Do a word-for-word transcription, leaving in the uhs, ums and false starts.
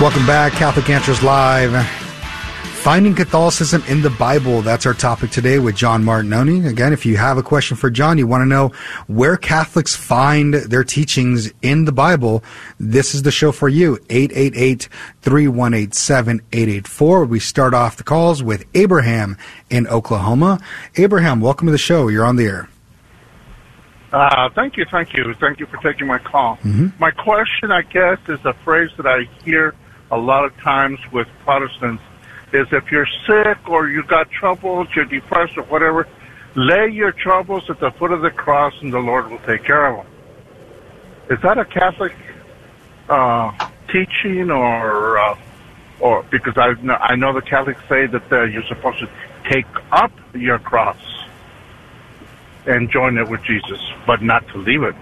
Welcome back, Catholic Answers Live. Finding Catholicism in the Bible. That's our topic today with John Martinoni. Again, if you have a question for John, you want to know where Catholics find their teachings in the Bible, this is the show for you. eight eight eight, three one eight, seven eight eight four. We start off the calls with Abraham in Oklahoma. Abraham, welcome to the show. You're on the air. Uh, thank you, thank you. Thank you for taking my call. Mm-hmm. My question, I guess, is a phrase that I hear a lot of times with Protestants, is if you're sick or you got troubles, you're depressed or whatever, lay your troubles at the foot of the cross and the Lord will take care of them. Is that a Catholic uh, teaching or, uh, or because I know, I know the Catholics say that uh, you're supposed to take up your cross and join it with Jesus, but not to leave it.